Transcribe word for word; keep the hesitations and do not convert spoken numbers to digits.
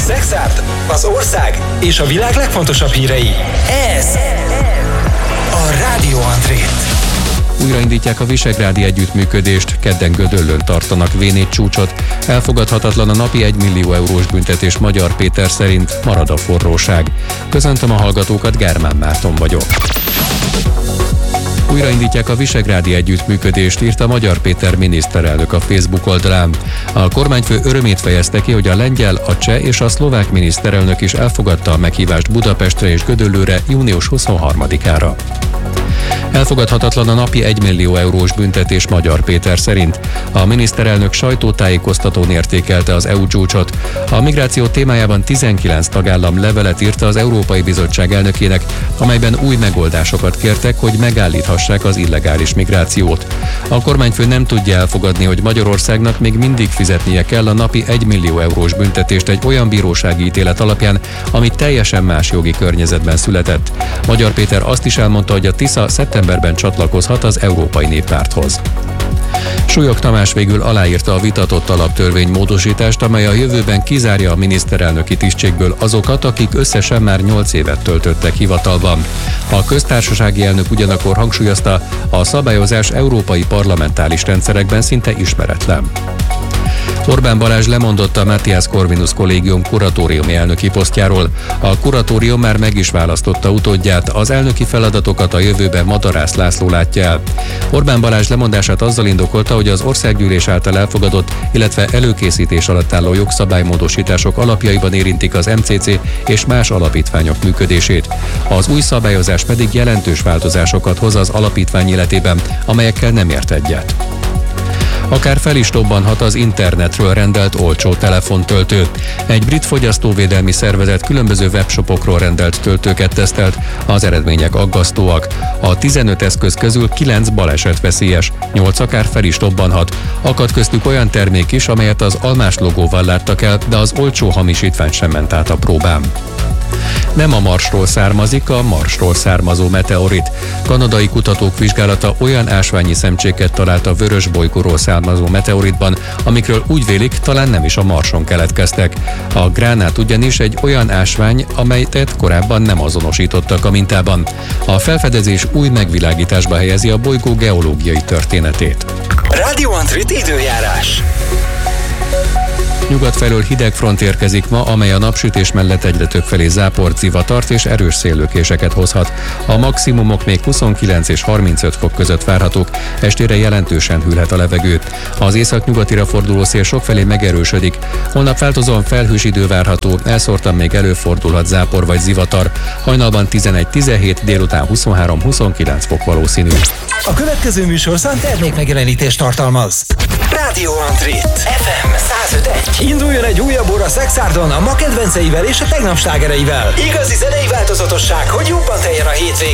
Szexárd, az ország és a világ legfontosabb hírei. Ez a Rádió Andrét. Újraindítják a visegrádi együttműködést, kedden Gödöllőn tartanak vé négy csúcsot. Elfogadhatatlan a napi egymillió eurós büntetés Magyar Péter szerint, marad a forróság. Köszöntöm a hallgatókat, Gármán Márton vagyok. Újraindítják a visegrádi együttműködést, írta Magyar Péter miniszterelnök a Facebook oldalán. A kormányfő örömét fejezte ki, hogy a lengyel, a cseh és a szlovák miniszterelnök is elfogadta a meghívást Budapestre és Gödöllőre június huszonharmadikára. Elfogadhatatlan a napi egymillió eurós büntetés Magyar Péter szerint. A miniszterelnök sajtótájékoztatón értékelte az é u csúcsot. A migráció témájában tizenkilenc tagállam levelet írta az Európai Bizottság elnökének, amelyben új megoldásokat kértek, hogy megállíthassák az illegális migrációt. A kormányfő nem tudja elfogadni, hogy Magyarországnak még mindig fizetnie kell a napi egymillió eurós büntetést egy olyan bírósági ítélet alapján, ami teljesen más jogi környezetben született. Magyar Péter azt is elmondta, hogy a Tisza szeptemberben csatlakozhat az Európai Néppárthoz. Súlyog Tamás végül aláírta a vitatott alaptörvény módosítást, amely a jövőben kizárja a miniszterelnöki tisztségből azokat, akik összesen már nyolc évet töltöttek hivatalban. A köztársasági elnök ugyanakkor hangsúlyozta, a szabályozás európai parlamentáris rendszerekben szinte ismeretlen. Orbán Balázs lemondott a Matthias Corvinus Kollégium kuratóriumi elnöki posztjáról. A kuratórium már meg is választotta utódját, az elnöki feladatokat a jövőben Madarász László látja el. Orbán Balázs lemondását azzal indokolta, hogy az országgyűlés által elfogadott, illetve előkészítés alatt álló jogszabálymódosítások alapjaiban érintik az em cé cé és más alapítványok működését. Az új szabályozás pedig jelentős változásokat hoz az alapítvány életében, amelyekkel nem ért egyet. Akár fel is dobbanhat az internetről rendelt olcsó telefontöltő. Egy brit fogyasztóvédelmi szervezet különböző webshopokról rendelt töltőket tesztelt, az eredmények aggasztóak. A tizenöt eszköz közül kilenc balesetveszélyes, nyolc akár fel is dobbanhat. Akad köztük olyan termék is, amelyet az almás logóval láttak el, de az olcsó hamisítvány sem ment át a próbán. Nem a Marsról származik, a Marsról származó meteorit. Kanadai kutatók vizsgálata olyan ásványi szemcséket talált a vörös bolygóról származó meteoritban, amikről úgy vélik, talán nem is a Marson keletkeztek. A gránát ugyanis egy olyan ásvány, amelyet korábban nem azonosítottak a mintában. A felfedezés új megvilágításba helyezi a bolygó geológiai történetét. Rádió Andrét időjárás. Nyugat felől hideg front érkezik ma, amely a napsütés mellett egyre több felé záport, zivatart és erős széllökéseket hozhat. A maximumok még huszonkilenc és harmincöt fok között várhatók, estére jelentősen hűlhet a levegő. Az északnyugatira forduló szél sokfelé megerősödik. Holnap változóan felhős idő várható, elszórtan még előfordulhat zápor vagy zivatar. Hajnalban tizenegy-tizenhét, délután huszonhárom-huszonkilenc fok valószínű. A következő műsorszám termékmegjelenítést tartalmaz. Rádió Andrét, ef em száz öt egy. Induljon egy újabb óra Szexárdon a ma kedvenceivel és a tegnap slágereivel. Igazi zenei változatosság, hogy jobban teljen a hétvége.